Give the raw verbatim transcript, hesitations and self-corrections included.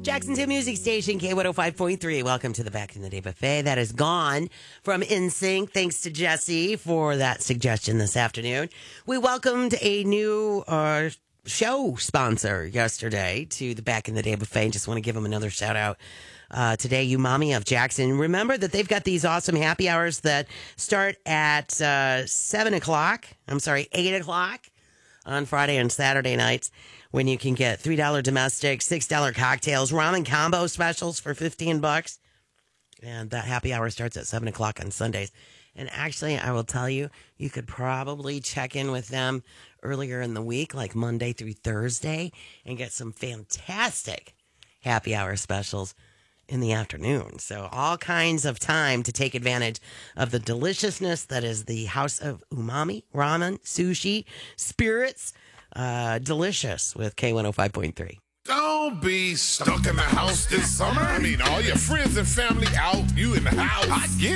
Jackson's Hit Music Station, K one oh five point three. Welcome to the Back in the Day Buffet. That is gone from N Sync. Thanks to Jesse for that suggestion this afternoon. We welcomed a new uh, show sponsor yesterday to the Back in the Day Buffet. Just want to give them another shout out. Uh, today, Umami of Jackson. Remember that they've got these awesome happy hours that start at uh, seven o'clock. I'm sorry, eight o'clock on Friday and Saturday nights, when you can get three dollars domestic, six dollars cocktails, ramen combo specials for fifteen bucks. And that happy hour starts at seven o'clock on Sundays. And actually, I will tell you, you could probably check in with them earlier in the week, like Monday through Thursday, and get some fantastic happy hour specials in the afternoon. So all kinds of time to take advantage of the deliciousness that is the House of Umami, ramen, sushi, spirits. Uh, delicious with K one oh five point three. Don't be stuck in the house this summer. I mean, all your friends and family out, you in the house. I get it.